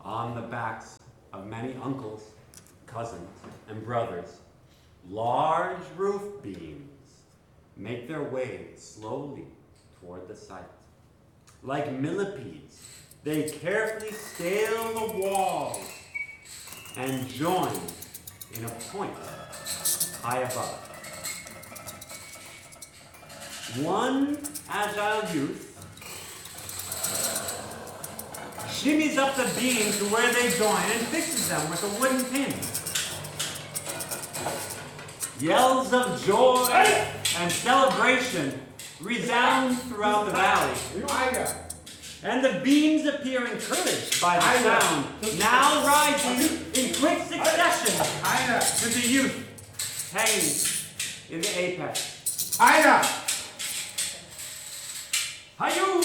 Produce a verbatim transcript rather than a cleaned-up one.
On the backs of many uncles, cousins, and brothers, large roof beams make their way slowly toward the site. Like millipedes, they carefully scale the walls and join in a point high above. One agile youth shimmies up the beam to where they join and fixes them with a wooden pin. Yells of joy and celebration resound throughout the valley. And the beams appear encouraged by the sound, now rising in quick succession to the youth hanging in the apex. Hayou!